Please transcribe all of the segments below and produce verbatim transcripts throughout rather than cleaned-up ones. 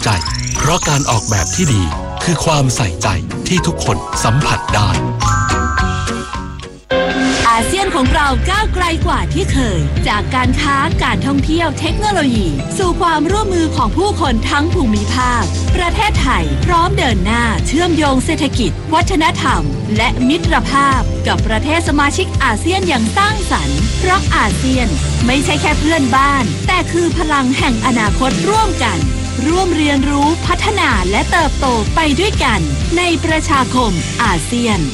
ใจเพราะการออกแบบที่ดีคือความใส่ใจที่ทุกคนสัมผัสได้อาเซียนของเราก้าวไกลกว่าที่เคยจากการค้าการท่องเที่ยวเทคโนโลยีสู่ความร่วมมือของผู้คนทั้งภูมิภาคประเทศไทยพร้อมเดินหน้าเชื่อมโยงเศรษฐกิจวัฒนธรรมและมิตรภาพกับประเทศสมาชิกอาเซียนอย่างสร้างสรรค์เพราะอาเซียนไม่ใช่แค่เพื่อนบ้านแต่คือพลังแห่งอนาคตร่วมกันร่วมเรียนรู้พัฒนาและเติบโตไปด้วยกันในประชาคมอาเซียน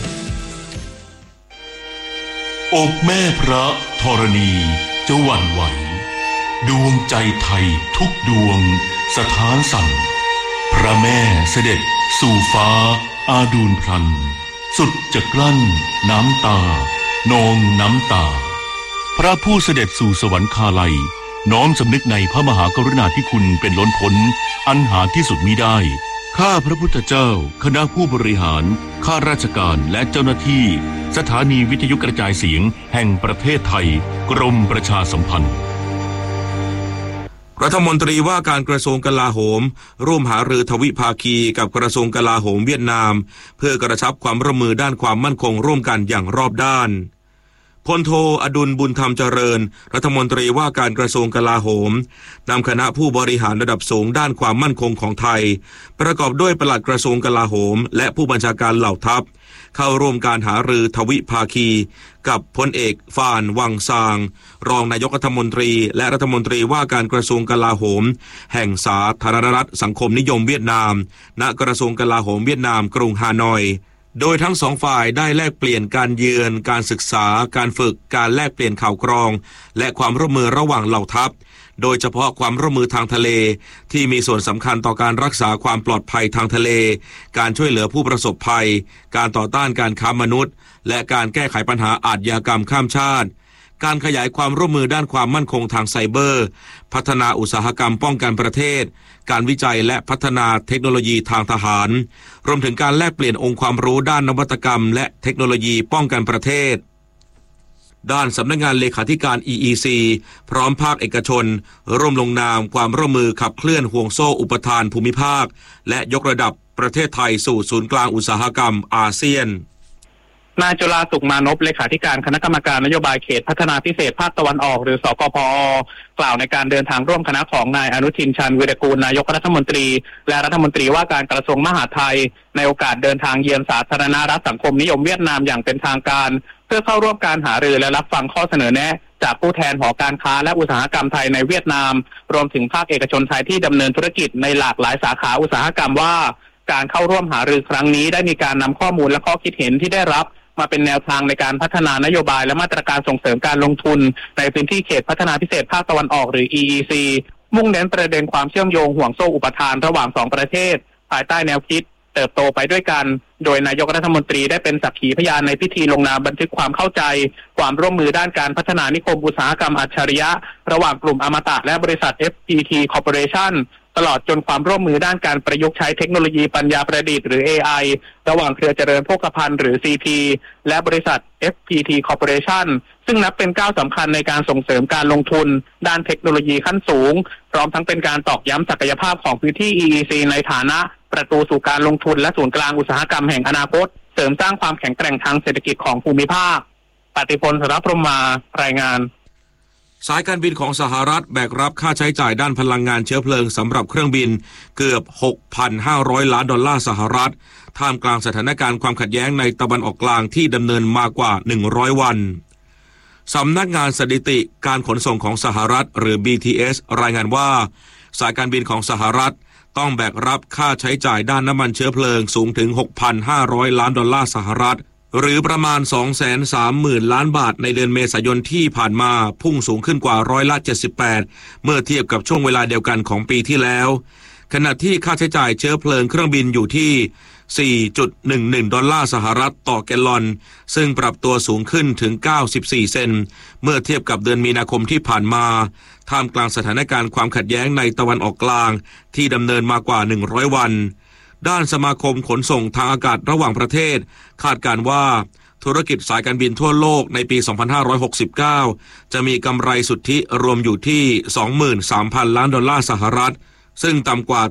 อกแม่พระธรณีจะหวั่นไหวดวงใจไทยทุกดวงสถานสั่นพระแม่เสด็จสู่ฟ้าอาดูลพลันสุดจะกลั้นน้ำตานองน้ำตาพระผู้เสด็จสู่สวรรคาลัยน้อมสำนึกในพระมหากรุณาธิคุณเป็นล้นพ้นอันหาที่สุดมิได้ข้าพระพุทธเจ้าคณะผู้บริหารข้าราชการและเจ้าหน้าที่สถานีวิทยุกระจายเสียงแห่งประเทศไทยกรมประชาสัมพันธ์รัฐมนตรีว่าการกระทรวงกลาโหมร่วมหารือทวิภาคีกับกระทรวงกลาโหมเวียดนามเพื่อกระชับความร่วมมือด้านความมั่นคงร่วมกันอย่างรอบด้านพลโทอดุลบุญธรรมเจริญรัฐมนตรีว่าการกระทรวงกลาโหมนำคณะผู้บริหารระดับสูงด้านความมั่นคงของไทยประกอบด้วยปลัดกระทรวงกลาโหมและผู้บัญชาการเหล่าทัพเข้าร่วมการหารือทวิภาคีกับพลเอกฟานวังซางรองนายกรัฐมนตรีและรัฐมนตรีว่าการกระทรวงกลาโหมแห่งสาธารณรัฐสังคมนิยมเวียดนามณกระทรวงกลาโหมเวียดนามกรุงฮานอยโดยทั้งสองฝ่ายได้แลกเปลี่ยนการเยือนการศึกษาการฝึกการแลกเปลี่ยนข่าวกรองและความร่วมมือระหว่างเหล่าทัพโดยเฉพาะความร่วมมือทางทะเลที่มีส่วนสำคัญต่อการรักษาความปลอดภัยทางทะเลการช่วยเหลือผู้ประสบภัยการต่อต้านการค้ามนุษย์และการแก้ไขปัญหาอาชญากรรมข้ามชาติการขยายความร่วมมือด้านความมั่นคงทางไซเบอร์พัฒนาอุตสาหกรรมป้องกันประเทศการวิจัยและพัฒนาเทคโนโลยีทางทหารรวมถึงการแลกเปลี่ยนองค์ความรู้ด้านนวัตกรรมและเทคโนโลยีป้องกันประเทศด้านสำนักงานเลขาธิการ อี อี ซี พร้อมภาคเอกชนร่วมลงนามความร่วมมือขับเคลื่อนห่วงโซ่อุปทานภูมิภาคและยกระดับประเทศไทยสู่ศูนย์กลางอุตสาหกรรมอาเซียนนายจุฬาสุขมานพเลขาธิการคณะกรรมการนโยบายเขตพัฒนาพิเศษภาคตะวันออกหรือสกพอกล่าวในการเดินทางร่วมคณะของนายอนุทินชาญวีรกูลนายกรัฐมนตรีและรัฐมนตรีว่าการกระทรวงมหาดไทยในโอกาสเดินทางเยือนสาธารณรัฐสังคมนิยมเวียดนามอย่างเป็นทางการเพื่อเข้าร่วมการหารือและรับฟังข้อเสนอแนะจากผู้แทนหอการค้าและอุตสาหกรรมไทยในเวียดนามรวมถึงภาคเอกชนไทยที่ดำเนินธุรกิจในหลากหลายสาขาอุตสาหกรรมว่าการเข้าร่วมหารือครั้งนี้ได้มีการนำข้อมูลและข้อคิดเห็นที่ได้รับมาเป็นแนวทางในการพัฒนานโยบายและมาตรการส่งเสริมการลงทุนในพื้นที่เขตพัฒนาพิเศษภาคตะวันออกหรือ อี อี ซี มุ่งเน้นประเด็นความเชื่อมโยงห่วงโซ่อุปทานระหว่างสองประเทศภายใต้แนวคิดเติบโตไปด้วยกันโดยนายกรัฐมนตรีได้เป็นสักขีพยานในพิธีลงนามบันทึกความเข้าใจความร่วมมือด้านการพัฒนานิคมอุตสาหกรรมอัจฉริยะระหว่างกลุ่มอมตะและบริษัท เอฟ พี ที Corporation ตลอดจนความร่วมมือด้านการประยุกต์ใช้เทคโนโลยีปัญญาประดิษฐ์หรือ เอ ไอ ระหว่างเครือเจริญโภคภัณฑ์หรือ ซี พี และบริษัท เอฟ พี ที Corporation ซึ่งนับเป็นก้าวสำคัญในการส่งเสริมการลงทุนด้านเทคโนโลยีขั้นสูงพร้อมทั้งเป็นการตอกย้ำศักยภาพของพื้นที่ อี อี ซี ในฐานะประตูสู่การลงทุนและศูนย์กลางอุตสาหกรรมแห่งอนาคตเสริมสร้างความแข็งแกร่งทางเศรษฐกิจของภูมิภาคปฏิพล สรพรหมารายงานสายการบินของสหรัฐแบกรับค่าใช้จ่ายด้านพลังงานเชื้อเพลิงสำหรับเครื่องบินเกือบ หกพันห้าร้อย ล้านดอลลาร์สหรัฐท่ามกลางสถานการณ์ความขัดแย้งในตะวันออกกลางที่ดำเนินมากว่าหนึ่งร้อยวันสำนักงานสถิติการขนส่งของสหรัฐหรือ บี ที เอส รายงานว่าสายการบินของสหรัฐต้องแบกรับค่าใช้จ่ายด้านน้ำมันเชื้อเพลิงสูงถึง หกพันห้าร้อย ล้านดอลลาร์สหรัฐหรือประมาณ สองแสนสามหมื่น ล้านบาทในเดือนเมษายนที่ผ่านมาพุ่งสูงขึ้นกว่าร้อยละเจ็ดสิบแปดเมื่อเทียบกับช่วงเวลาเดียวกันของปีที่แล้วขณะที่ค่าใช้จ่ายเชื้อเพลิงเครื่องบินอยู่ที่ สี่จุดหนึ่งหนึ่ง ดอลลาร์สหรัฐต่อแกลลอนซึ่งปรับตัวสูงขึ้นถึงเก้าสิบสี่เซนต์เมื่อเทียบกับเดือนมีนาคมที่ผ่านมาท่ามกลางสถานการณ์ความขัดแย้งในตะวันออกกลางที่ดำเนินมากว่าหนึ่งร้อยวันด้านสมาคมขนส่งทางอากาศระหว่างประเทศคาดการณ์ว่าธุรกิจสายการบินทั่วโลกในปี สองพันห้าร้อยหกสิบเก้า จะมีกำไรสุทธิรวมอยู่ที่ สองหมื่นสามพัน ล้านดอลลาร์สหรัฐซึ่งต่ำกว่า